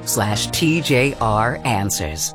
facebook.com/TJR Answers.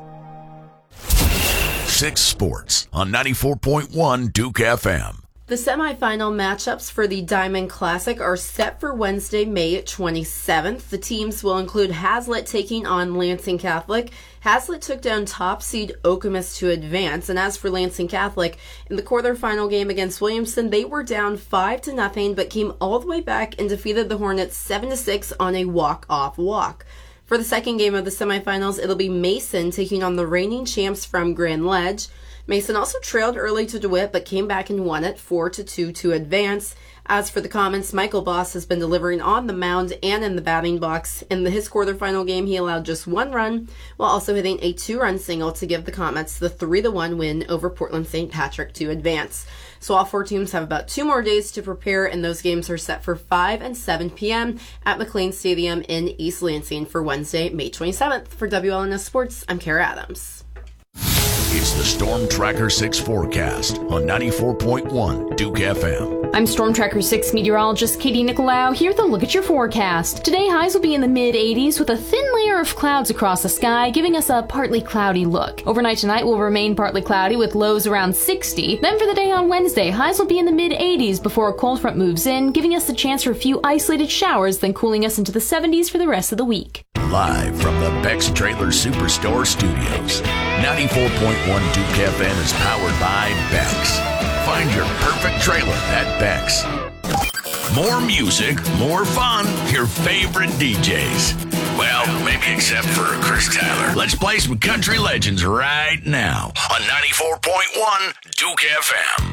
6 Sports on 94.1 Duke FM. The semifinal matchups for the Diamond Classic are set for Wednesday, May 27th. The teams will include Hazlitt taking on Lansing Catholic. Hazlitt took down top seed Okemos to advance, and as for Lansing Catholic, in the quarterfinal game against Williamson, they were down 5-0, but came all the way back and defeated the Hornets 7-6 on a walk-off walk. For the second game of the semifinals, it'll be Mason taking on the reigning champs from Grand Ledge. Mason also trailed early to DeWitt, but came back and won it 4-2 to advance. As for the Comets, Michael Boss has been delivering on the mound and in the batting box. In his quarterfinal game, he allowed just 1 run, while also hitting a 2-run single to give the Comets the 3-1 win over Portland St. Patrick to advance. So all 4 teams have about 2 more days to prepare, and those games are set for 5 and 7 p.m. at McLean Stadium in East Lansing for Wednesday, May 27th. For WLNS Sports, I'm Kara Adams. It's the Storm Tracker 6 forecast on 94.1 Duke FM. I'm Storm Tracker 6 meteorologist Katie Nicolau. Here with a look at your forecast. Today, highs will be in the mid-80s with a thin layer of clouds across the sky, giving us a partly cloudy look. Overnight tonight will remain partly cloudy with lows around 60. Then for the day on Wednesday, highs will be in the mid-80s before a cold front moves in, giving us the chance for a few isolated showers, then cooling us into the 70s for the rest of the week. Live from the Beck's Trailer Superstore Studios, 94.1 Duke FM is powered by Beck's. Find your perfect trailer at Beck's. More music, more fun, your favorite DJs. Well, maybe except for Chris Tyler. Let's play some country legends right now on 94.1 Duke FM.